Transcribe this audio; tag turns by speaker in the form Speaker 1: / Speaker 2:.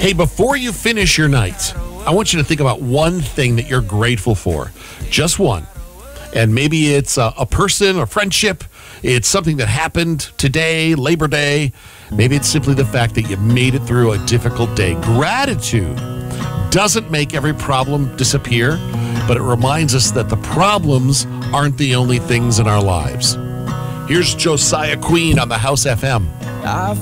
Speaker 1: Hey, before you finish your night, I want you to think about one thing that you're grateful for. Just one. And maybe it's a person, a friendship. It's something that happened today, Labor Day. Maybe it's simply the fact that you made it through a difficult day. Gratitude doesn't make every problem disappear, but it reminds us that the problems aren't the only things in our lives. Here's Josiah Queen on the House FM.
Speaker 2: I've